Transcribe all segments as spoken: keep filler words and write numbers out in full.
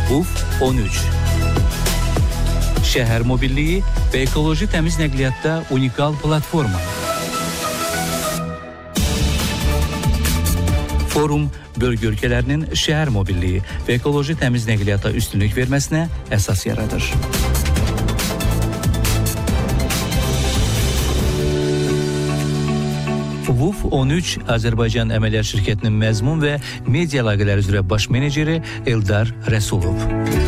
V U F on üç. Şəhər mobilliyi və ekoloji təmiz nəqliyyatda unikal platforma. Forum, bölgə ölkələrinin şəhər mobilliyi və ekoloji təmiz nəqliyyata üstünlük verməsinə əsas yaradır. V U F on üç Azərbaycan Əməliyyat Şirkətinin məzmun və media əlaqələri üzrə baş meneceri Eldar Rəsulov.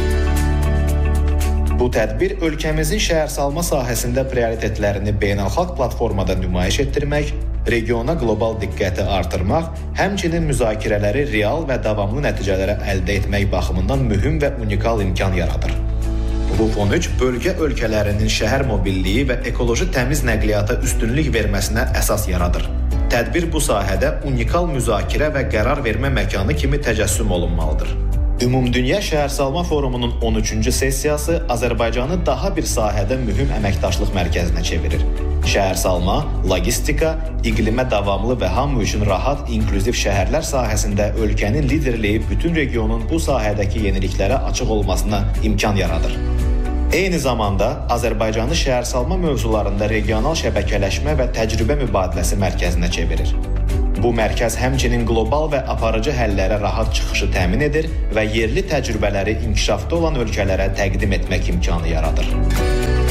Bu tədbir ölkəmizin şəhərsalma sahəsində prioritetlərini beynəlxalq platformada nümayiş etdirmək, regiona qlobal diqqəti artırmaq, həmçinin müzakirələri real və davamlı nəticələrə əldə etmək baxımından mühüm və unikal imkan yaradır. V U F on üç bölgə ölkələrinin şəhər mobilliyi və ekoloji təmiz nəqliyyata üstünlük verməsinə əsas yaradır. Tədbir bu sahədə unikal müzakirə və qərar vermə məkanı kimi təcəssüm olunmalıdır. Ümumdünya Şəhərsalma Forumunun on üçüncü sessiyası Azərbaycanı daha bir sahədə mühüm əməkdaşlıq mərkəzinə çevirir. Şəhərsalma, logistika, iqlimə davamlı və hamı üçün rahat, inklüziv şəhərlər sahəsində ölkənin liderliyi bütün regionun bu sahədəki yeniliklərə açıq olmasına imkan yaradır. Eyni zamanda Azərbaycanı şəhərsalma mövzularında regional şəbəkələşmə və təcrübə mübadiləsi mərkəzinə çevirir. Bu mərkəz həmçinin qlobal və aparıcı həllərə rahat çıxışı təmin edir və yerli təcrübələri inkişafda olan ölkələrə təqdim etmək imkanı yaradır.